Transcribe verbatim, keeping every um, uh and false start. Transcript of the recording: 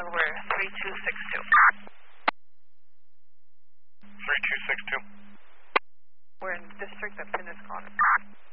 Delaware, three two six two. three two six two. We're in the district of Pinus Corner.